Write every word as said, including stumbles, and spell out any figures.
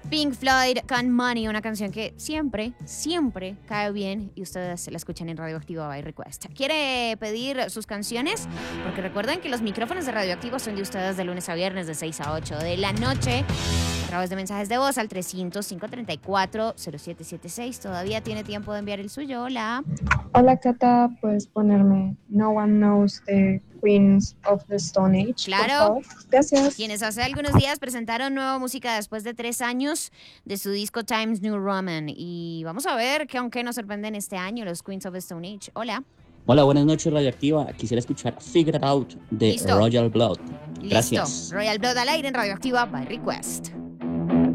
Pink Floyd con Money, una canción que siempre, siempre cae bien y ustedes la escuchan en Radioactiva by Request. ¿Quiere pedir sus canciones? Porque recuerden que los micrófonos de Radioactiva son de ustedes de lunes a viernes de seis a ocho de la noche a través de mensajes de voz al trescientos, cinco treinta y cuatro, cero siete setenta y seis. Todavía tiene tiempo de enviar el suyo. Hola. Hola, Cata, puedes ponerme No One Knows the Queens of the Stone Age, Claro. por favor. Gracias. Quienes hace algunos días presentaron nueva música después de tres años de su disco Times New Roman. Y vamos a ver qué aunque nos sorprenden este año los Queens of the Stone Age. Hola. Hola, buenas noches, Radioactiva. Quisiera escuchar Figure It Out de Listo. Royal Blood. Gracias. Listo. Royal Blood al aire en Radioactiva by Request.